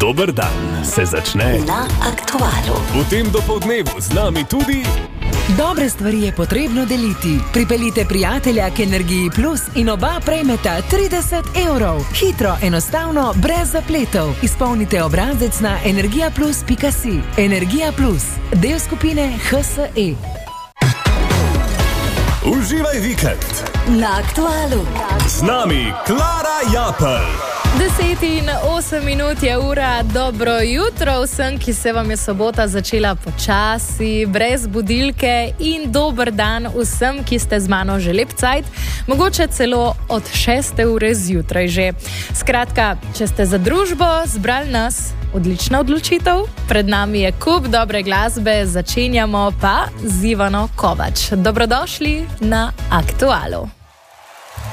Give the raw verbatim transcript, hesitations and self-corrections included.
Dober dan se začne na Aktualu. V tem dopoldnevu z nami tudi... Dobre stvari je potrebno deliti. Pripeljite prijatelja k Energiji Plus in oba prejmeta trideset evrov. Hitro, enostavno, brez zapletov. Izpolnite obrazec na energija plus pika si. Energija Plus, del skupine H S E. Uživaj vikend Na Aktualu. z nami Klara Japelj. deset in osem minut je ura. Dobro jutro vsem, ki se vam je sobota začela počasi, brez budilke, in dober dan vsem, ki ste z mano že lep cajt, mogoče celo od šeste ure zjutraj že. Skratka, če ste za družbo zbrali nas, odlična odločitev. Pred nami je kup dobre glasbe, začenjamo pa z Ivano Kovač. Dobrodošli na Aktualu.